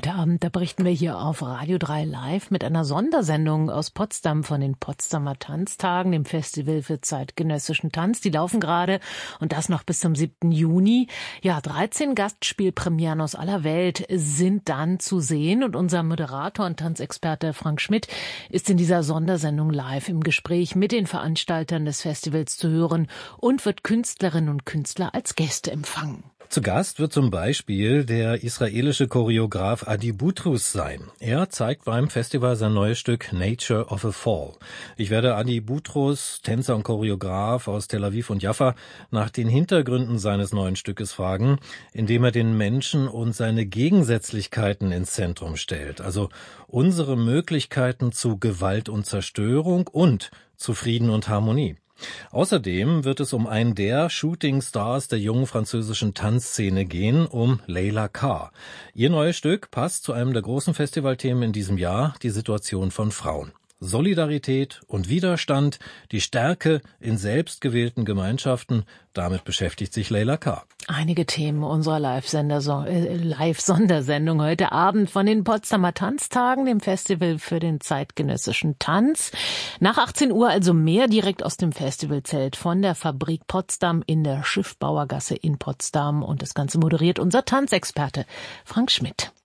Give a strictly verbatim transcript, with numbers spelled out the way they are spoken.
Heute Abend, da berichten wir hier auf Radio drei Live mit einer Sondersendung aus Potsdam von den Potsdamer Tanztagen, dem Festival für zeitgenössischen Tanz. Die laufen gerade und das noch bis zum siebten Juni. Ja, dreizehn Gastspielpremieren aus aller Welt sind dann zu sehen und unser Moderator und Tanzexperte Frank Schmidt ist in dieser Sondersendung live im Gespräch mit den Veranstaltern des Festivals zu hören und wird Künstlerinnen und Künstler als Gäste empfangen. Zu Gast wird zum Beispiel der israelische Choreograf Adi Boutrous sein. Er zeigt beim Festival sein neues Stück Nature of a Fall. Ich werde Adi Boutrous, Tänzer und Choreograf aus Tel Aviv und Jaffa, nach den Hintergründen seines neuen Stückes fragen, indem er den Menschen und seine Gegensätzlichkeiten ins Zentrum stellt. Also unsere Möglichkeiten zu Gewalt und Zerstörung und zu Frieden und Harmonie. Außerdem wird es um einen der Shooting Stars der jungen französischen Tanzszene gehen, um Leila K. Ihr neues Stück passt zu einem der großen Festivalthemen in diesem Jahr, die Situation von Frauen. Solidarität und Widerstand, die Stärke in selbstgewählten Gemeinschaften, damit beschäftigt sich Leila K. Einige Themen unserer Live-Sondersendung heute Abend von den Potsdamer Tanztagen, dem Festival für den zeitgenössischen Tanz. Nach achtzehn Uhr also mehr direkt aus dem Festivalzelt von der Fabrik Potsdam in der Schiffbauergasse in Potsdam. Und das Ganze moderiert unser Tanzexperte Frank Schmidt.